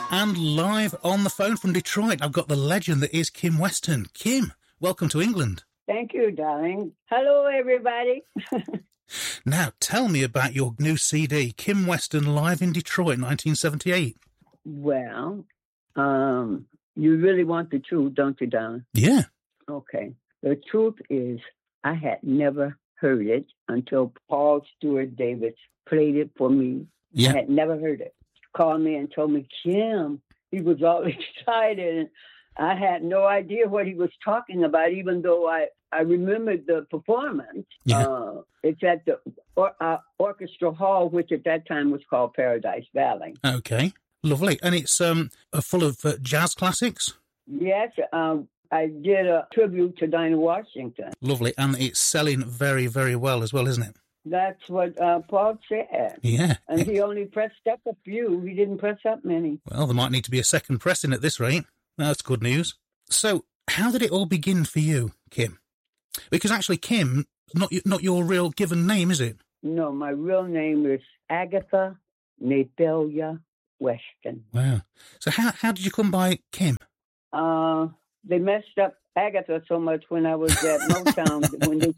And live on the phone from Detroit, I've got the legend that is Kim Weston. Kim, welcome to England. Thank you, darling. Hello, everybody. Now, tell me about your new CD, Kim Weston Live in Detroit, 1978. Well, you really want the truth, don't you, darling? Yeah. Okay. The truth is, I had never heard it until Paul Stewart Davis played it for me. Yeah. I had never heard it. Called me and told me, Kim, he was all excited. And I had no idea what he was talking about, even though I remembered the performance. Yeah. It's at the Orchestra Hall, which at that time was called Paradise Valley. Okay. Lovely. And it's full of jazz classics? Yes. I did a tribute to Dinah Washington. Lovely. And it's selling very, very well as well, isn't it? That's what Paul said. Yeah. And he only pressed up a few. He didn't press up many. Well, there might need to be a second pressing at this rate. That's good news. So, how did it all begin for you, Kim? Because actually, Kim, not your real given name, is it? No, my real name is Agatha Nathalia Weston. Wow. So how did you come by Kim? They messed up Agatha so much when I was at Motown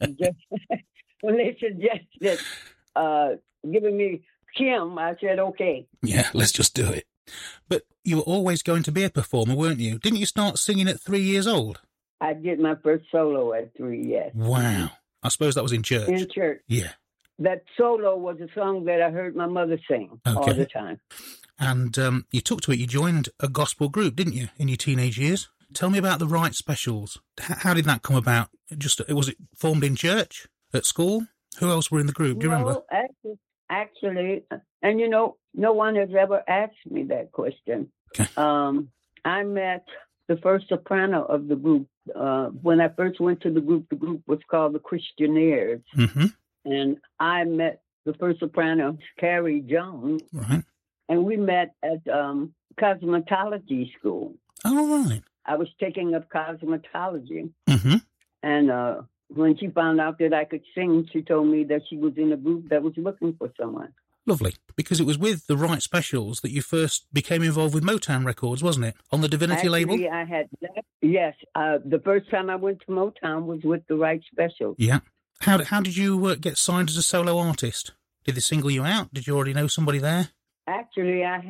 when they suggested giving me Kim. I said, okay. Yeah, let's just do it. But you were always going to be a performer, weren't you? Didn't you start singing at 3 years old? I did my first solo at 3, yes. Wow. I suppose that was in church. In church. Yeah. That solo was a song that I heard my mother sing all the time. And you took to it. You joined a gospel group, didn't you, in your teenage years? Tell me about the Right Specials. How did that come about? Was it formed in church, at school? Who else were in the group? Do you remember? Actually, and no one has ever asked me that question. Okay. I met the first soprano of the group. When I first went to the group was called the Christianaires. Mm-hmm. And I met the first soprano, Carrie Jones. Right. And we met at cosmetology school. Oh, right. I was taking up cosmetology. Mm-hmm. And when she found out that I could sing, she told me that she was in a group that was looking for someone. Lovely. Because it was with the Right Specials that you first became involved with Motown Records, wasn't it? On the Divinity label? I had left. Yes. The first time I went to Motown was with the Right Specials. Yeah. How did you get signed as a solo artist? Did they single you out? Did you already know somebody there? Actually, I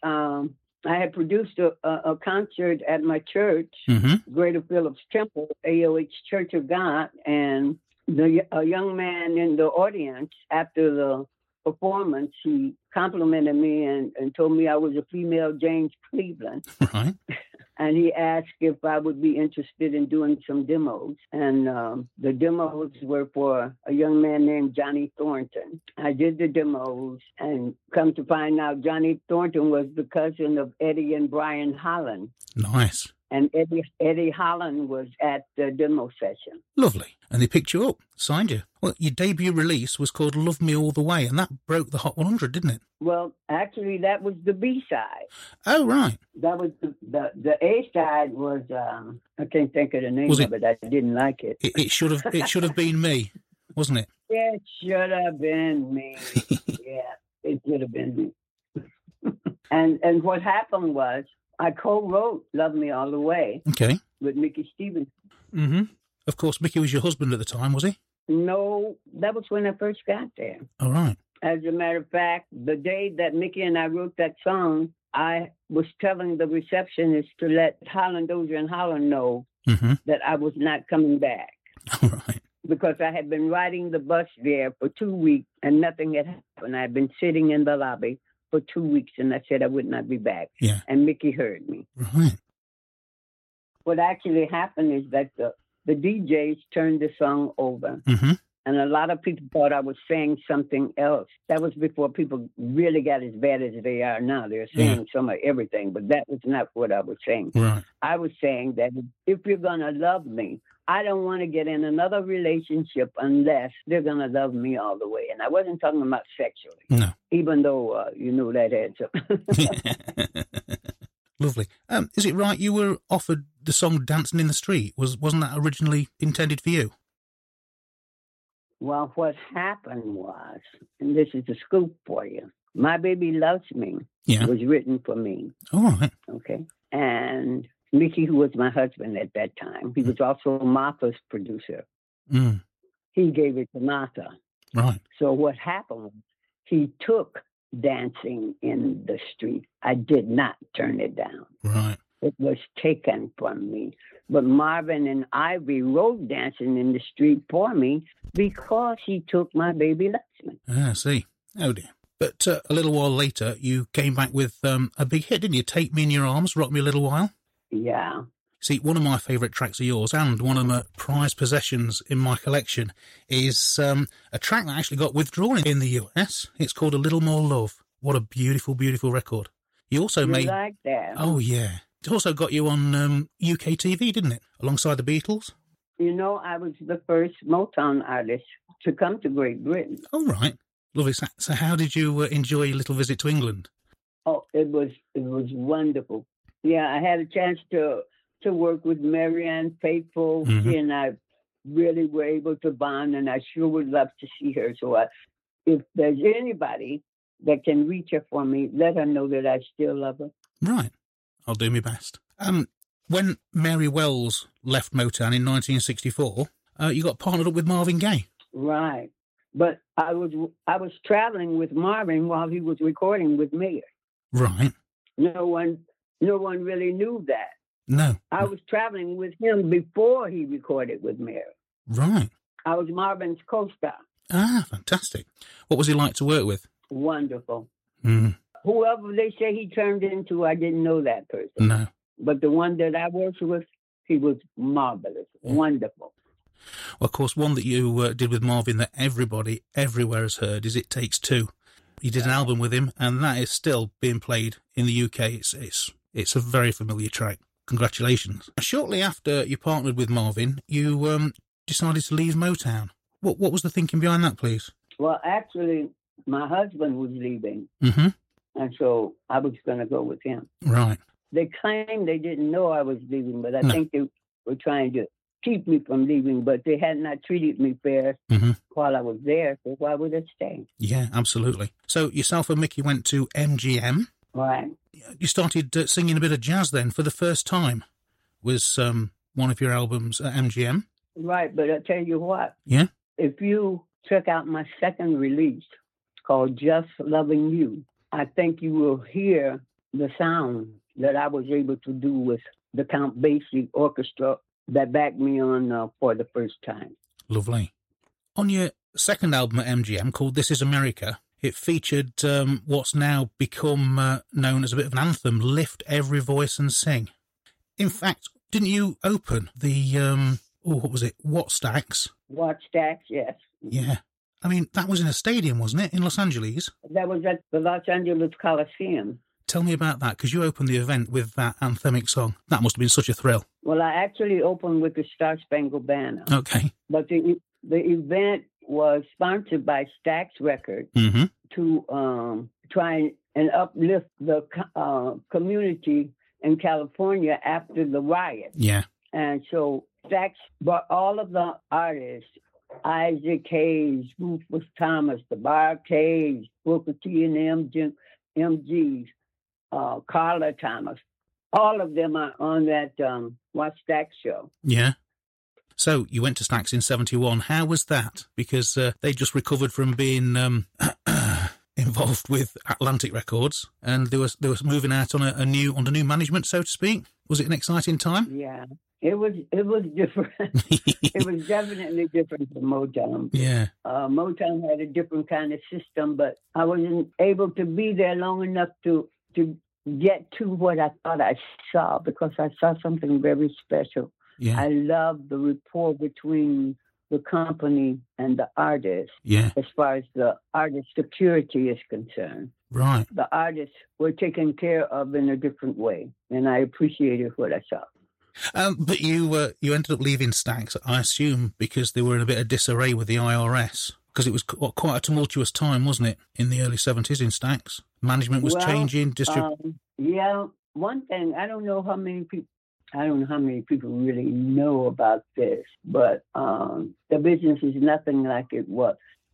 had produced a concert at my church, mm-hmm. Greater Phillips Temple, AOH Church of God, and a young man in the audience, after the performance, he complimented me and told me I was a female James Cleveland. Right. And he asked if I would be interested in doing some demos. And the demos were for a young man named Johnny Thornton. I did the demos, and come to find out Johnny Thornton was the cousin of Eddie and Brian Holland. Nice. And Eddie Holland was at the demo session. Lovely. And they picked you up, signed you. Well, your debut release was called Love Me All the Way, and that broke the Hot 100, didn't it? Well, actually, that was the B-side. Oh, right. That was the A-side was, I can't think of the name of it. I didn't like it. It should have been Me, wasn't it? It should have been me. Yeah, it should have been me. And what happened was, I co-wrote Love Me All the Way with Mickey Stevens. Mm-hmm. Of course, Mickey was your husband at the time, was he? No, that was when I first got there. All right. As a matter of fact, the day that Mickey and I wrote that song, I was telling the receptionist to let Holland Dozier and Holland know mm-hmm. that I was not coming back. All right. Because I had been riding the bus there for 2 weeks and nothing had happened. I had been sitting in the lobby for 2 weeks, and I said I would not be back. Yeah. And Mickey heard me. Right. What actually happened is that the DJs turned the song over. Mm-hmm. And a lot of people thought I was saying something else. That was before people really got as bad as they are now. They're saying some of everything, but that was not what I was saying. Right. I was saying that if you're going to love me, I don't want to get in another relationship unless they're going to love me all the way. And I wasn't talking about sexually. No. Even though, that had some. Lovely. Is it right you were offered the song Dancing in the Street? Wasn't that originally intended for you? Well, what happened was, and this is the scoop for you, My Baby Loves Me was written for me. All right. Okay. And Mickey, who was my husband at that time, he was also Martha's producer. Mm. He gave it to Martha. Right. So what happened was he took Dancing in the Street. I did not turn it down. Right. It was taken from me. But Marvin and Ivy wrote Dancing in the Street for me because he took My Baby Loves Me. I see. Oh, dear. But a little while later, you came back with a big hit, didn't you? Take Me in Your Arms, Rock Me a Little While. Yeah. See, one of my favourite tracks of yours, and one of my prized possessions in my collection, is a track that actually got withdrawn in the US. It's called A Little More Love. What a beautiful, beautiful record. You also made... like that? Oh, yeah. It also got you on UK TV, didn't it? Alongside the Beatles. You know, I was the first Motown artist to come to Great Britain. Oh, right. Lovely. So how did you enjoy your little visit to England? Oh, it was wonderful. Yeah, I had a chance to work with Marianne Faithfull. Mm-hmm. She and I really were able to bond, and I sure would love to see her. So if there's anybody that can reach her for me, let her know that I still love her. Right. I'll do my best. When Mary Wells left Motown in 1964, you got partnered up with Marvin Gaye. Right. But I was traveling with Marvin while he was recording with me. Right. No one really knew that. No. I was traveling with him before he recorded with Mary. Right. I was Marvin's co-star. Ah, fantastic. What was he like to work with? Wonderful. Mm. Whoever they say he turned into, I didn't know that person. No. But the one that I worked with, he was marvelous. Wonderful. Well, of course, one that you did with Marvin that everybody everywhere has heard is It Takes Two. You did an album with him, and that is still being played in the UK. It's a very familiar track. Congratulations. Shortly after you partnered with Marvin, you decided to leave Motown. What was the thinking behind that, please? Well, actually, my husband was leaving, mm-hmm. and so I was going to go with him. Right. They claimed they didn't know I was leaving, but I think they were trying to keep me from leaving, but they had not treated me fair while I was there, so why would I stay? Yeah, absolutely. So yourself and Mickey went to MGM. Right. You started singing a bit of jazz then for the first time. Was one of your albums at MGM? Right, but I tell you what. Yeah? If you check out my second release called Just Loving You, I think you will hear the sound that I was able to do with the Count Basie Orchestra that backed me on for the first time. Lovely. On your second album at MGM called This Is America, it featured what's now become known as a bit of an anthem, Lift Every Voice and Sing. In fact, didn't you open the, what was it, Wattstax? Wattstax, yes. Yeah. I mean, that was in a stadium, wasn't it, in Los Angeles? That was at the Los Angeles Coliseum. Tell me about that, because you opened the event with that anthemic song. That must have been such a thrill. Well, I actually opened with the Star Spangled Banner. Okay. But the event was sponsored by Stax Records to try and uplift the community in California after the riot. Yeah. And so Stax brought all of the artists, Isaac Hayes, Rufus Thomas, the Bar-Kays, Booker T and the MGs, Carla Thomas. All of them are on that Wattstax show. Yeah. So you went to Stax in 71. How was that? Because they just recovered from being involved with Atlantic Records, and they were moving out on under new management, so to speak. Was it an exciting time? Yeah, it was different. It was definitely different from Motown. Yeah, Motown had a different kind of system, but I wasn't able to be there long enough to get to what I thought I saw, because I saw something very special. Yeah. I love the rapport between the company and the artist. Yeah. As far as the artist security is concerned. Right. The artists were taken care of in a different way, and I appreciated what I saw. But you ended up leaving Stax, I assume, because they were in a bit of disarray with the IRS. Because it was quite a tumultuous time, wasn't it, in the early 70s in Stax? Management was changing. Yeah. One thing, I don't know how many people really know about this, but the business is nothing like it was.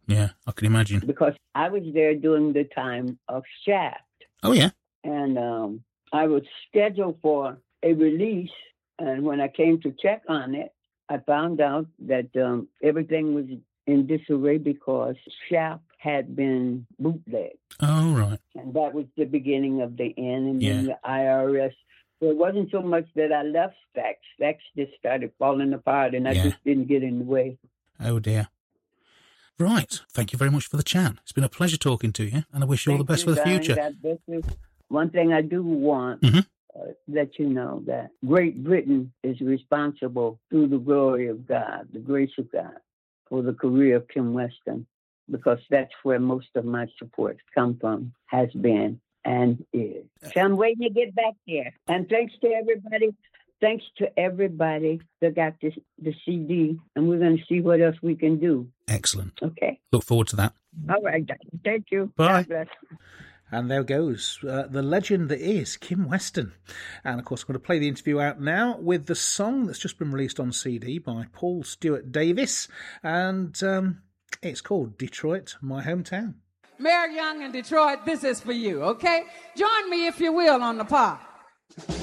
Yeah, I can imagine. Because I was there during the time of Shaft. Oh, yeah. And I was scheduled for a release. And when I came to check on it, I found out that everything was in disarray because Shaft had been bootlegged. Oh, right. And that was the beginning of the end. And Yeah. then the IRS. So it wasn't so much that I left Stax. Stax just started falling apart, and I just didn't get in the way. Oh, dear. Right. Thank you very much for the chat. It's been a pleasure talking to you, and I wish you all the best for the future. One thing I do want to let you know that Great Britain is responsible through the glory of God, the grace of God, for the career of Kim Weston, because that's where most of my support come from, has been and is. So I'm waiting to get back there. And thanks to everybody. Thanks to everybody that got the CD, and we're going to see what else we can do. Excellent. Okay. Look forward to that. All right. Thank you. Bye. God bless. And there goes the legend that is Kim Weston. And, of course, I'm going to play the interview out now with the song that's just been released on CD by Paul Stewart Davis. And it's called Detroit, My Hometown. Mayor Young in Detroit, this is for you, okay? Join me, if you will, on the part.